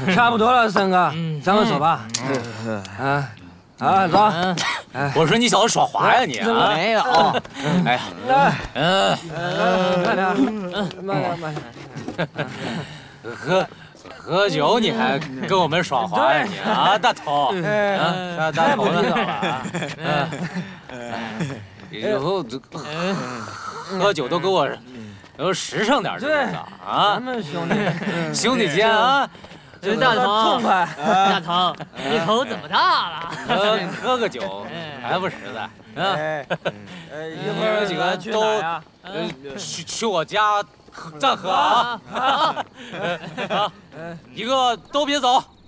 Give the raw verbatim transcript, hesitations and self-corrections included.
差不多了，三哥，咱们走吧。啊。 啊，走！ 我说你小子耍滑呀你啊！ 没有。 哎呀，嗯， 慢点，慢点，慢点。 喝喝酒你还跟我们耍滑呀你啊，大头！啊，大头呢？嗯，以后喝酒都给我都实诚点，知道吗？啊， 咱们兄弟兄弟间啊。 这大头， 痛快！ 大头，你头怎么大了？ 喝喝个酒还不实在啊！ 一会儿几个都呃去去我家暂喝啊！啊，一个都别走。